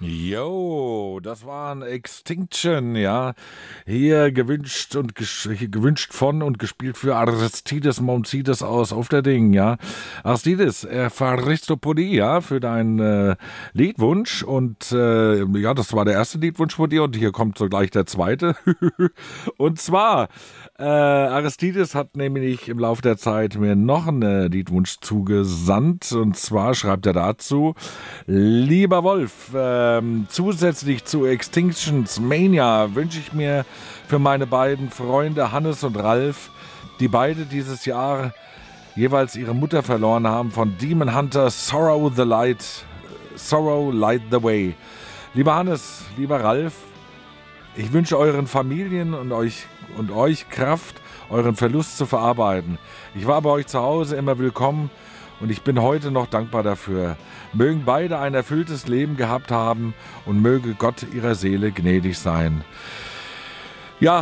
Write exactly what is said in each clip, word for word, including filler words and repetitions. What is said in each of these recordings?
Jo, das war ein Extinction, ja. Hier gewünscht und gesch hier gewünscht von und gespielt für Aristides Mountsides aus auf der Ding, ja. Aristides, Evaristopolie, ja, für deinen äh, Liedwunsch. Und äh, ja, das war der erste Liedwunsch von dir und hier kommt sogleich der zweite. Und zwar, äh, Aristides hat nämlich im Laufe der Zeit mir noch einen Liedwunsch zugesandt. Und zwar schreibt er dazu: Lieber Wolf, ähm, zusätzlich zu Extinctions Mania wünsche ich mir für meine beiden Freunde Hannes und Ralf, die beide dieses Jahr jeweils ihre Mutter verloren haben, von Demon Hunter Sorrow the Light, Sorrow Light the Way. Lieber Hannes, lieber Ralf, ich wünsche euren Familien und euch, und euch Kraft, euren Verlust zu verarbeiten. Ich war bei euch zu Hause immer willkommen und ich bin heute noch dankbar dafür. Mögen beide ein erfülltes Leben gehabt haben und möge Gott ihrer Seele gnädig sein. Ja,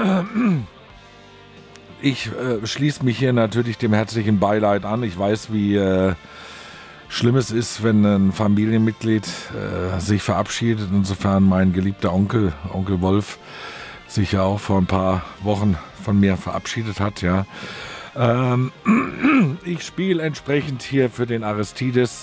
ich äh, schließe mich hier natürlich dem herzlichen Beileid an. Ich weiß, wie äh, schlimm es ist, wenn ein Familienmitglied äh, sich verabschiedet. Insofern mein geliebter Onkel, Onkel Wolf, sich ja auch vor ein paar Wochen von mir verabschiedet hat, ja. Ähm, ich spiele entsprechend hier für den Aristides.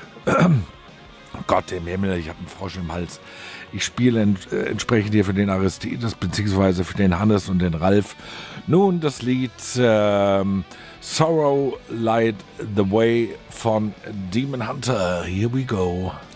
Gott im Himmel, ich habe einen Frosch im Hals. Ich spiele ent, äh, entsprechend hier für den Aristides, beziehungsweise für den Hannes und den Ralf. Nun das Lied ähm, Sorrow Light the Way von Demon Hunter. Here we go.